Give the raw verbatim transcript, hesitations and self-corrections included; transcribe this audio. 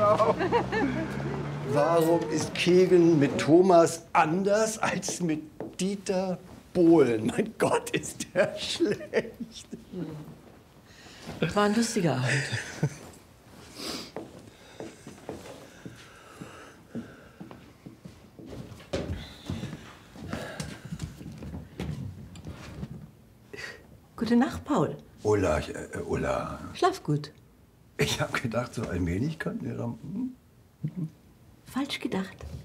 Ciao. Warum ist Kegeln mit Thomas anders als mit Dieter Bohlen? Mein Gott, ist der schlecht. War ein lustiger Abend. Gute Nacht, Paul. Ulla, äh, Ulla. Schlaf gut. Ich habe gedacht, so allmählich könnten wir dann... Falsch gedacht.